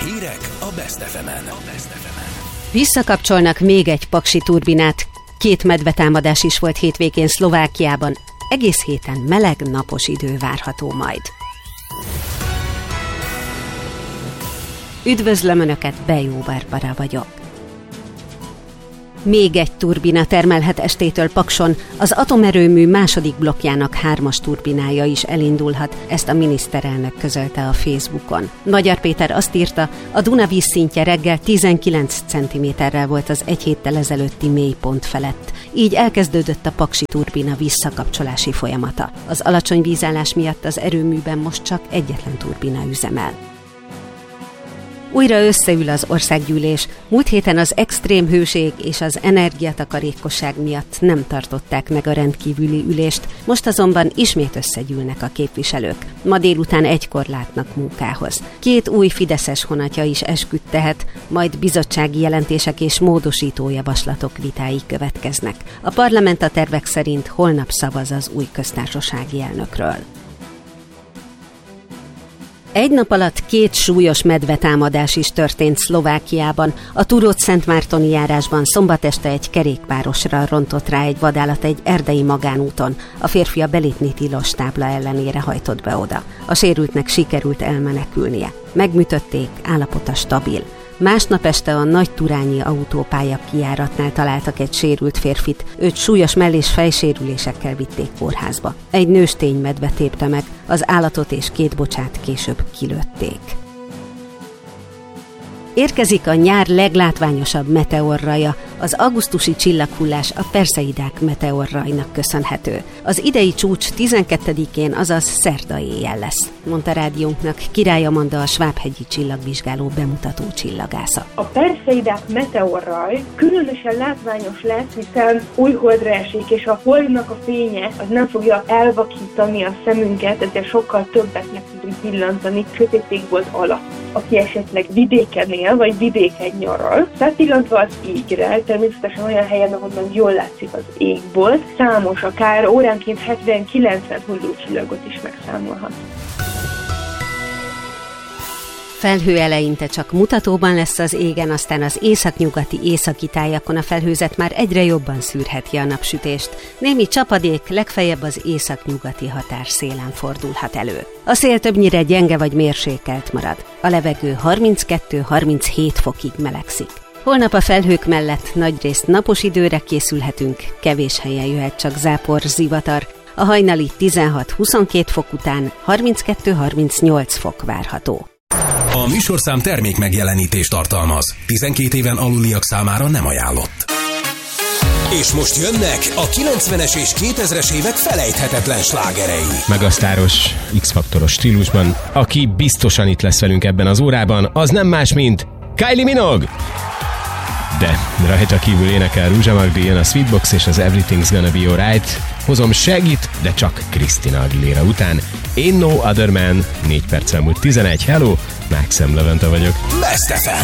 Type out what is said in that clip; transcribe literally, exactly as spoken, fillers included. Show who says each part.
Speaker 1: Hírek a Best ef emen.
Speaker 2: Visszakapcsolnak még egy paksi turbinát. Két medvetámadás is volt hétvégén Szlovákiában. Egész héten meleg, napos idő várható majd. Üdvözlöm Önöket, Bejó Barbara vagyok. Még egy turbina termelhet estétől Pakson, az atomerőmű második blokkjának hármas turbinája is elindulhat, ezt a miniszterelnök közölte a Facebookon. Magyar Péter azt írta, a Duna vízszintje reggel tizenkilenc centiméterrel volt az egy héttel ezelőtti mélypont felett. Így elkezdődött a paksi turbina visszakapcsolási folyamata. Az alacsony vízállás miatt az erőműben most csak egyetlen turbina üzemel. Újra összeül az országgyűlés. Múlt héten az extrém hőség és az energiatakarékosság miatt nem tartották meg a rendkívüli ülést, most azonban ismét összegyűlnek a képviselők. Ma délután egykor látnak munkához. Két új fideszes honatja is esküdt tehet, majd bizottsági jelentések és módosító javaslatok vitái következnek. A parlament a tervek szerint holnap szavaz az új köztársasági elnökről. Egy nap alatt két súlyos medvetámadás is történt Szlovákiában. A Turóc-Szentmártoni járásban szombat este egy kerékpárosra rontott rá egy vadállat egy erdei magánúton. A férfi a belépni tilos tábla ellenére hajtott be oda. A sérültnek sikerült elmenekülnie. Megműtötték, állapota stabil. Másnap este a Nagyturányi autópálya kijáratnál találtak egy sérült férfit, őt súlyos mell- és fejsérülésekkel vitték kórházba. Egy nőstény medve tépte meg, az állatot és két bocsát később kilőtték. Érkezik a nyár leglátványosabb meteorraja, az augusztusi csillaghullás a Perseidák meteorrajnak köszönhető. Az idei csúcs tizenkettedikén, azaz szerda éjjel lesz, mondta rádiónknak Király Amanda, a Svábhegyi csillagvizsgáló bemutató csillagásza.
Speaker 3: A Perseidák meteorraj különösen látványos lesz, hiszen újholdra esik, és a holdnak a fénye az nem fogja elvakítani a szemünket, ezért sokkal többet meg tudunk pillantani sötétségbolt alatt. Aki esetleg vidéken él, vagy vidéken nyaral, felpillantva az égre, természetesen olyan helyen, ahonnan jól látszik az égbolt, számos, akár óránként hetven-kilencven hullócsillagot is megszámolhat.
Speaker 2: Felhő eleinte csak mutatóban lesz az égen, aztán az északnyugati északi tájakon a felhőzet már egyre jobban szűrheti a napsütést. Némi csapadék legfeljebb az északnyugati határszélen fordulhat elő. A szél többnyire gyenge vagy mérsékelt marad. A levegő harminckettő-harminchét fokig melegszik. Holnap a felhők mellett nagyrészt napos időre készülhetünk, kevés helyen jöhet csak zápor, zivatar. A hajnali tizenhat-huszonkét fok után harminckettő-harmincnyolc fok várható.
Speaker 1: A műsorszám termék megjelenítést tartalmaz. tizenkét éven aluliak számára nem ajánlott. És most jönnek a kilencvenes és kétezres évek felejthetetlen slágerei.
Speaker 4: Megasztáros, X-faktoros stílusban, aki biztosan itt lesz velünk ebben az órában, az nem más, mint Kylie Minogue! De rajta kívül énekel Rúzsa Magdi, jön a Sweetbox és az Everything's Gonna Be Alright. Hozom segít, de csak Christina Aguilera után. Ain't No Other Man, négy perc elmúlt tizenegy. Hello, Mákszem Levente vagyok.
Speaker 1: Best ef em.